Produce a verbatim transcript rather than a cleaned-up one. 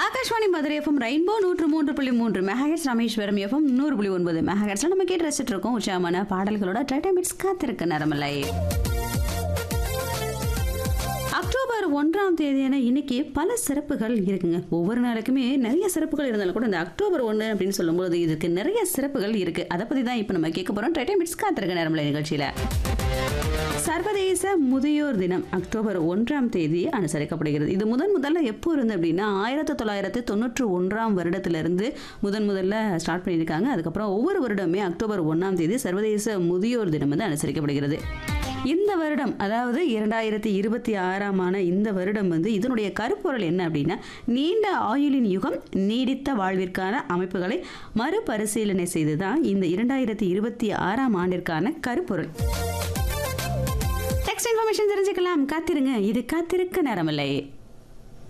Akashvani Madurai FM rainbow நூற்று மூன்று புள்ளி மூன்று மெகாஹெட்ஸ், ராமேஸ்வரம் எஃப்எம் நூறு புள்ளி ஒன்பது மெகாஹெட்ஸ்ல நம்ம கேட்டு ரசிச்சுட்டு இருக்கோம் உற்சாகமான பாடல்களோட டைட்டமிட்ஸ் காத்திருக்க நேரமில்லை. அக்டோபர் ஒன்றாம் தேதியான இன்னைக்கு பல சிறப்புகள் இருக்குங்க. ஒவ்வொரு நாளுக்குமே நிறைய சிறப்புகள் இருந்தாலும் கூட இந்த அக்டோபர் ஒன்று அப்படின்னு சொல்லும்போது இதுக்கு நிறைய சிறப்புகள் இருக்கு. அதை பத்தி தான் இப்போ நம்ம கேட்க போறோம் டைட்டமிட்ஸ் காத்திருக்க நேரமில்லை நிகழ்ச்சியில. சர்வதேச முதியோர் தினம் அக்டோபர் ஒன்றாம் தேதி அனுசரிக்கப்படுகிறது. இது முதன் முதல்ல எப்போ இருந்து அப்படின்னா ஆயிரத்தி தொள்ளாயிரத்தி தொண்ணூற்றி ஒன்றாம் வருடத்திலிருந்து முதன் முதல்ல ஸ்டார்ட் பண்ணியிருக்காங்க. அதுக்கப்புறம் ஒவ்வொரு வருடமே அக்டோபர் ஒன்றாம் தேதி சர்வதேச முதியோர் தினம் வந்து அனுசரிக்கப்படுகிறது. இந்த வருடம் அதாவது இரண்டாயிரத்தி இருபத்தி ஆறாம் ஆன இந்த வருடம் வந்து இதனுடைய கருப்பொருள் என்ன அப்படின்னா நீண்ட ஆயுளின் யுகம் நீடித்த வாழ்விற்கான அமைப்புகளை மறுபரிசீலனை செய்துதான் இந்த இரண்டாயிரத்தி இருபத்தி ஆறாம் ஆண்டிற்கான கருப்பொருள். நெக்ஸ்ட் இன்ஃபர்மேஷன் தெரிஞ்சுக்கலாம். காத்திருங்க, இது காத்திருக்க நேரமில்லை.